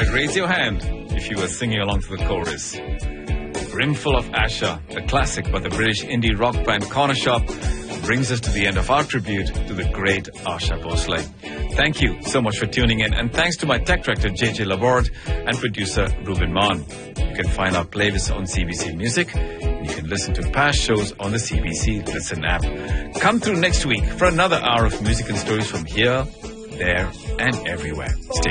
right, raise your hand if you were singing along to the chorus. Brimful of Asher, the classic by the British indie rock band Corner Shop, brings us to the end of our tribute to the great Asha Bhosle. Thank you so much for tuning in, and thanks to my tech director JJ Laborde and producer Ruben Mon. You can find our playlist on CBC Music, and you can listen to past shows on the CBC Listen app. Come through next week for another hour of music and stories from here, there, and everywhere. Stay